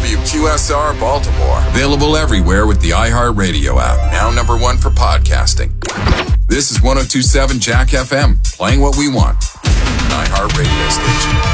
WQSR Baltimore. Available everywhere with the iHeartRadio app. Now number one for podcasting. This is 102.7 Jack FM. Playing what we want. An iHeartRadio station.